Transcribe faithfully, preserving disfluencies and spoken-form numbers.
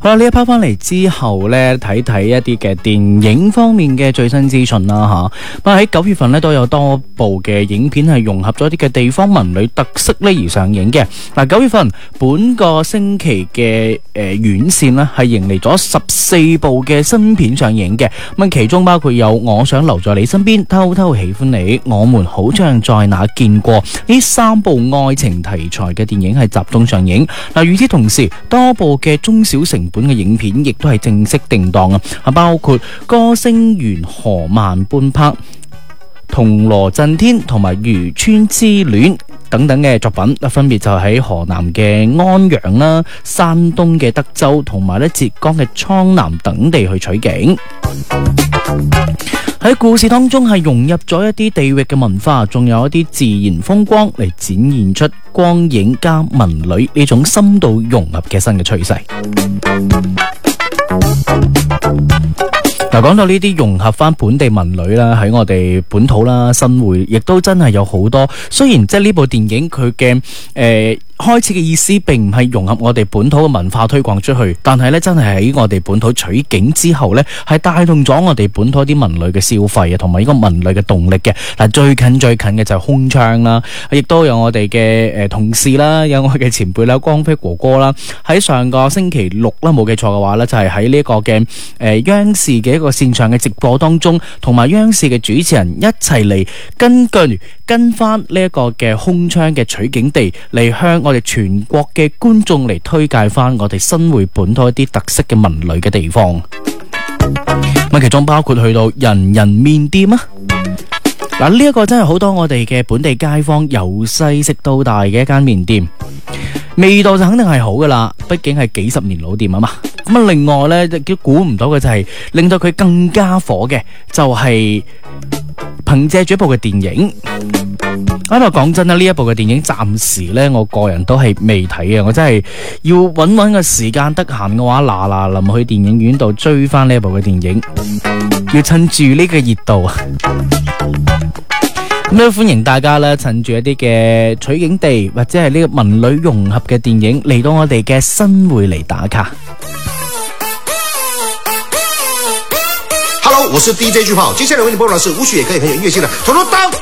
好啦，呢一 part 翻嚟之後呢，睇睇一啲嘅電影方面嘅最新資訊啦吓。咁喺九月份呢，都有多部嘅影片係融合咗一啲嘅地方文旅特色呢而上映嘅。嗱，九月份本個星期嘅誒院線呢係迎嚟咗十四部嘅新片上映嘅。咁其中包括有我想留在你身邊、偷偷喜歡你、我們好像在哪見過呢三部愛情題材嘅電影係集中上映。嗱，與此同時，多部嘅中小成本嘅影片亦都係正式定檔啊！包括歌星緣何慢半拍、銅鑼震天同埋漁村之戀等等嘅作品，分別就喺河南嘅安陽啦、山東嘅德州同埋咧浙江嘅蒼南等地去取景。喺故事當中係融入咗一啲地域嘅文化，仲有一啲自然風光嚟展現出光影加文旅呢種深度融合嘅新嘅趨勢。嗱，講到呢啲融合翻本地文旅啦，喺我哋本土啦、新會，亦都真係有好多。雖然即係呢部電影佢嘅誒開始嘅意思並唔係融合我哋本土嘅文化推廣出去，但係咧真係喺我哋本土取景之後咧，係帶動咗我哋本土啲文旅嘅消費啊，同埋呢個文旅嘅動力嘅。嗱，最近最近嘅就係空窗啦，亦都有我哋嘅誒同事啦，有我嘅前輩啦，光輝哥哥啦，喺上個星期六啦，冇記錯嘅話咧，就係喺呢個嘅誒央視嘅一個線上嘅直播當中，同埋央視嘅主持人一齊嚟根據跟翻呢一個嘅空窗嘅取景地嚟向我哋全國嘅觀眾嚟推介翻我哋新會本土一啲特色嘅文旅嘅地方。咁其中包括去到人人麵店啊，嗱，呢一個真係好多我哋嘅本地街坊由細食到大嘅一間麵店，味道就肯定係好噶啦，畢竟係幾十年老店啊嘛。咁啊，另外呢，都估唔到嘅就係令到佢更加火嘅，就係憑借住一部嘅電影。喺度講真啦，呢一部嘅電影暫時呢，我個人都係未睇嘅，我真係要揾揾個時間，得閒嘅話嗱嗱臨去電影院度追翻呢一部嘅電影，要趁住呢個熱度啊！咁都歡迎大家咧，趁住一啲嘅取景地或者係呢個文旅融合嘅電影嚟到我哋嘅新會嚟打卡。 Hello， 我是 D J 巨炮，接下來為你播放的是舞曲也可以很有音樂性的《頭頭當》。